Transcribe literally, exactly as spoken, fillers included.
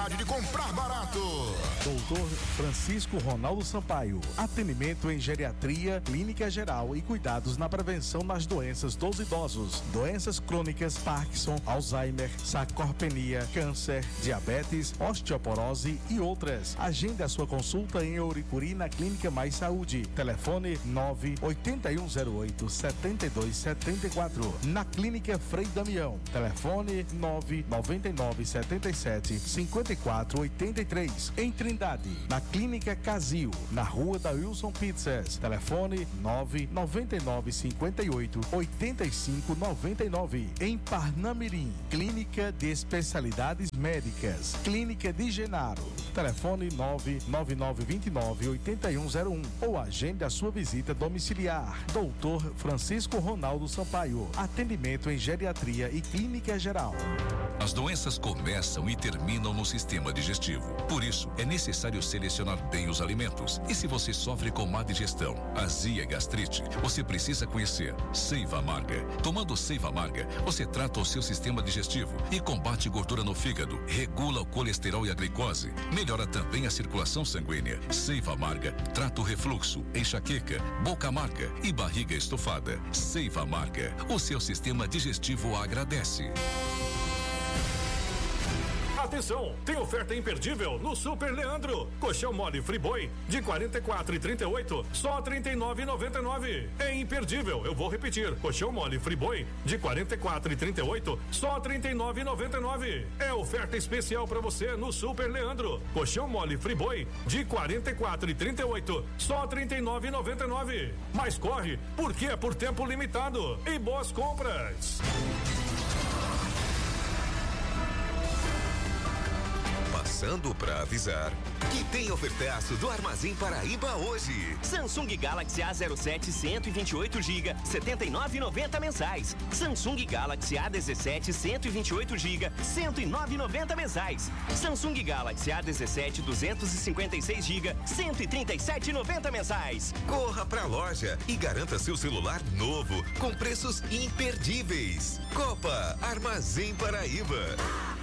facilidade de comprar barato. Doutor Francisco Ronaldo Sampaio. Atendimento em geriatria, clínica geral e cuidados na prevenção das doenças dos idosos. Doenças crônicas, Parkinson, Alzheimer, sarcopenia, câncer, diabetes, osteoporose e outras. Agende a sua consulta em Ouricuri na Clínica Mais Saúde. Telefone nove oito um zero oito sete dois sete quatro. Na Clínica Frei Damião. Telefone nove nove nove sete sete cinco quatro oito três. Em Trindade, na Clínica Casil, na Rua da Wilson Pizzas. Telefone nove nove nove cinco oito oito cinco nove nove. Em Parnamirim, Clínica de Especialidades Médicas. Clínica de Genaro. Telefone nove nove nove dois nove oito um zero um ou agende a sua visita domiciliar. Doutor Francisco Ronaldo Sampaio. Atendimento em geriatria e clínica geral. As doenças começam e terminam no sistema digestivo. Por isso, é necessário selecionar bem os alimentos. E se você sofre com má digestão, azia e gastrite, você precisa conhecer Seiva Amarga. Tomando Seiva Amarga, você trata o seu sistema digestivo e combate gordura no fígado, regula o colesterol e a glicose, melhora também a circulação sanguínea. Seiva Amarga trata o refluxo, enxaqueca, boca amarga e barriga estufada. Seiva Amarga, o seu sistema digestivo agradece. Atenção, tem oferta imperdível no Super Leandro. Colchão mole Friboi de quarenta e quatro e trinta e oito, só trinta e nove e noventa e nove. É imperdível, eu vou repetir. Colchão mole Friboi de quarenta e quatro e trinta e oito, só trinta e nove e noventa e nove. É oferta especial para você no Super Leandro. Colchão mole Friboi de quarenta e quatro e trinta e oito, só trinta e nove e noventa e nove. Mas corre, porque é por tempo limitado. E boas compras. Passando para avisar que tem ofertaço do Armazém Paraíba hoje. Samsung Galaxy A zero sete cento e vinte e oito gigas, setenta e nove e noventa mensais. Samsung Galaxy A dezessete cento e vinte e oito gigas, cento e nove e noventa mensais. Samsung Galaxy A dezessete duzentos e cinquenta e seis gigas, cento e trinta e sete e noventa mensais. Corra pra loja e garanta seu celular novo com preços imperdíveis. Copa Armazém Paraíba.